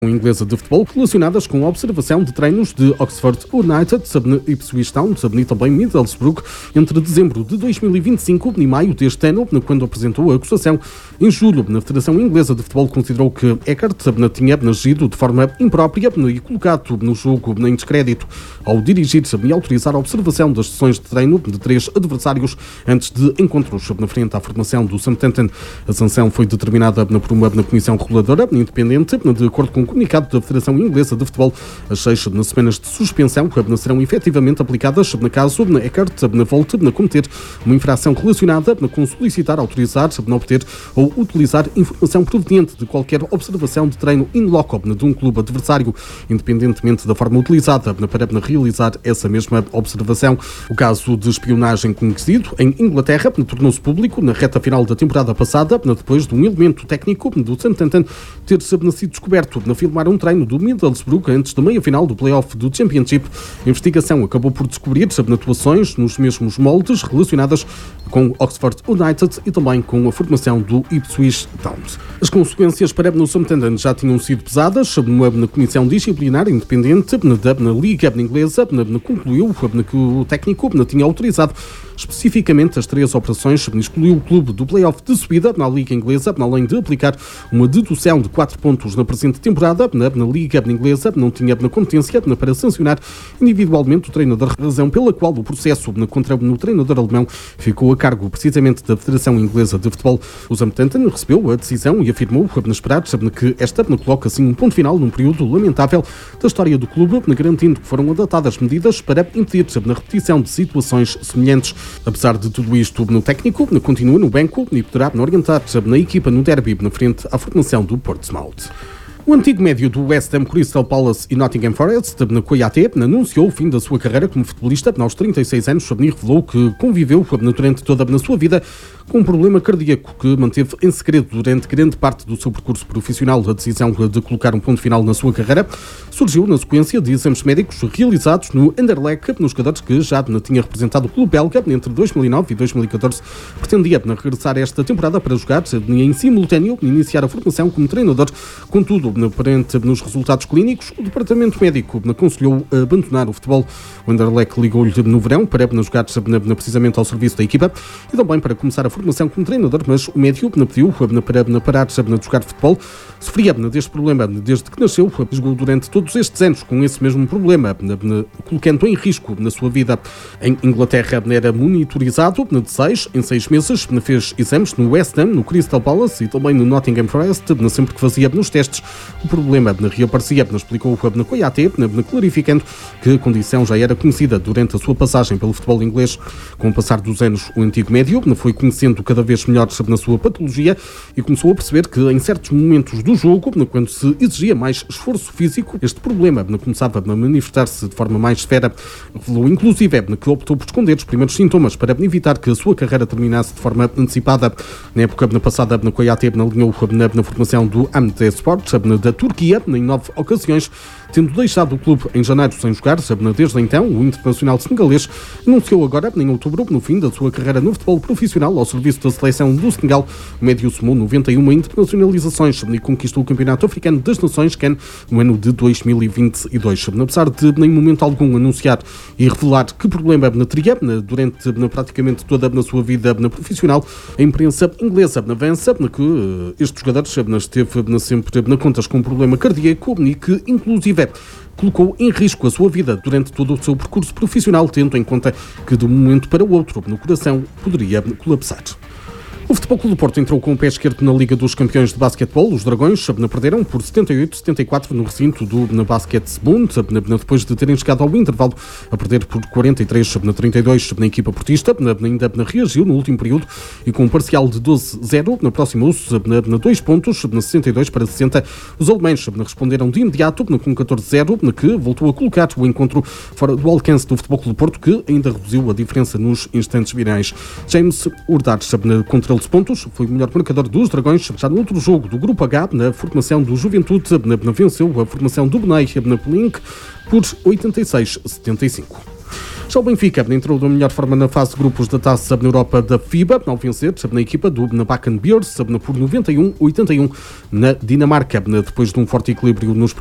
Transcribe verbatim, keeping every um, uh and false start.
Inglesa de futebol relacionadas com a observação de treinos de Oxford United, Ipswich Town e também Middlesbrough entre dezembro de dois mil e vinte e cinco e maio deste ano, quando apresentou a acusação. Em julho, a Federação Inglesa de Futebol considerou que Eckert tinha agido de forma imprópria e colocado no jogo em descrédito ao dirigir e autorizar a observação das sessões de treino de três adversários antes de encontros na frente à formação do Southampton. A sanção foi determinada por uma Comissão Reguladora Independente, de acordo com o comunicado da Federação Inglesa de Futebol. As seis semanas de suspensão serão efetivamente aplicadas na caso Eckert volte a cometer uma infração relacionada com solicitar, autorizar, obter ou utilizar informação proveniente de qualquer observação de treino in loco de um clube adversário, independentemente da forma utilizada para realizar essa mesma observação. O caso de espionagem conhecido em Inglaterra tornou-se público na reta final da temporada passada, depois de um elemento técnico do Southampton ter sido descoberto na filmar um treino do Middlesbrough antes da meia-final do play-off do Championship. A investigação acabou por descobrir atuações nos mesmos moldes relacionadas com Oxford United e também com a formação do Ipswich Town. As consequências para o Southampton já tinham sido pesadas. Na Comissão Disciplinar Independente da Liga Inglesa concluiu que o técnico tinha autorizado especificamente as três operações, excluiu o clube do play-off de subida na Liga Inglesa, além de aplicar uma dedução de quatro pontos na presente temporada. Na, na Liga Inglesa não tinha na competência para sancionar individualmente o treinador, razão pela qual o processo contra o treinador alemão ficou a cargo precisamente da Federação Inglesa de Futebol. O Southampton recebeu a decisão e afirmou esperar que esta coloca assim um ponto final num período lamentável da história do clube, garantindo que foram adotadas medidas para impedir a repetição de situações semelhantes. Apesar de tudo isto, no técnico continua no banco e poderá orientar na equipa no derby na frente à formação do Portsmouth. O antigo médio do West Ham, Crystal Palace e Nottingham Forest, na Coyaté, anunciou o fim da sua carreira como futebolista aos trinta e seis anos e revelou que conviveu durante toda a sua vida com um problema cardíaco que manteve em segredo durante grande parte do seu percurso profissional. A decisão de colocar um ponto final na sua carreira surgiu na sequência de exames médicos realizados no Anderlecht, nos jogadores que já tinha representado o clube belga entre dois mil e nove e dois mil e catorze. Pretendia regressar esta temporada para jogar em simultâneo e iniciar a formação como treinador. Contudo, perante nos resultados clínicos, o departamento médico aconselhou abandonar o futebol. O Anderlecht ligou-lhe no verão para jogar precisamente ao serviço da equipa e também para começar a formação como treinador, mas o médio pediu para parar de jogar futebol. Sofria deste problema desde que nasceu, jogou durante todos estes anos com esse mesmo problema, colocando em risco na sua vida. Em Inglaterra era monitorizado de seis em seis meses, fez exames no West Ham, no Crystal Palace e também no Nottingham Forest, sempre que fazia nos testes. O problema reaparecia, explicou na Coyaté, clarificando que a condição já era conhecida durante a sua passagem pelo futebol inglês. Com o passar dos anos, o antigo médio foi conhecendo cada vez melhor na sua patologia e começou a perceber que em certos momentos do jogo, quando se exigia mais esforço físico, este problema começava a manifestar-se de forma mais severa. Revelou inclusive que optou por esconder os primeiros sintomas para evitar que a sua carreira terminasse de forma antecipada. Na época passada, na Coyaté alinhou na, na formação do Hamdiyespor da Turquia em nove ocasiões, tendo deixado o clube em janeiro sem jogar. Desde então, o internacional senegalês anunciou agora, em outubro, no fim da sua carreira no futebol profissional ao serviço da seleção do Senegal. O médio somou noventa e uma internacionalizações e conquistou o Campeonato Africano das Nações CAN no ano de dois mil e vinte e dois. Apesar de, em momento algum, anunciar e revelar que problema teria durante praticamente toda a sua vida profissional, a imprensa inglesa avança que este jogador esteve sempre na contas com um problema cardíaco e que, inclusive, colocou em risco a sua vida durante todo o seu percurso profissional, tendo em conta que de um momento para o outro no coração poderia colapsar. O Futebol Clube do Porto entrou com o pé esquerdo na Liga dos Campeões de Basquetebol. Os Dragões perderam por setenta e oito a setenta e quatro no recinto do Basketbund, depois de terem chegado ao intervalo a perder por quarenta e três a trinta e dois. Na equipa portista ainda reagiu no último período e com um parcial de doze a zero aproximou-se a dois pontos, na sessenta e dois para sessenta. Os alemães responderam de imediato com catorze a zero, que voltou a colocar o encontro fora do alcance do Futebol Clube do Porto, que ainda reduziu a diferença nos instantes finais. James Urdac contra o pontos, foi o melhor marcador dos Dragões. Já no outro jogo do Grupo H, na formação do Juventude, venceu a formação do Benay na Pelink por oitenta e seis a setenta e cinco. Já o Benfica entrou da melhor forma na fase de grupos da Taça na Europa da FIBA, ao vencer na equipa do Bakken Bears por noventa e um a oitenta e um na Dinamarca, depois de um forte equilíbrio nos